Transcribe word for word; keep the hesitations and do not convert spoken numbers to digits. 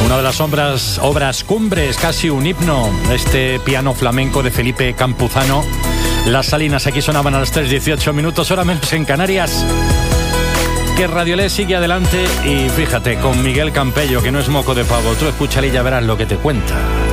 Una de las obras, obras cumbres, casi un himno, este piano flamenco de Felipe Campuzano. Las Salinas, aquí sonaban a las tres dieciocho minutos, hora menos en Canarias. Que Radiolé sigue adelante y fíjate, con Miguel Campello, que no es moco de pavo. Tú escúchale y ya verás lo que te cuenta.